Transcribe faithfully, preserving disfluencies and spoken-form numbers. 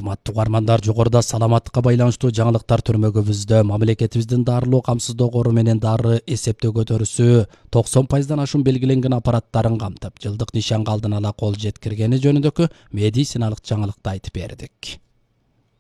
Урматтуу угармандар, жогоруда саламаттыкка байланыштуу жаңылыктар түрмөгүбүздө мамлекетибиздин дарылоо камсыздоо кору менен дары эсептөө көтөрүүсү токсон пайыздан ашуун белгиленген аппараттарын камтып, жылдык нишанга алдын ала кол жеткиргени жөнүндөгү медициналык жаңылыкты айтып бердик.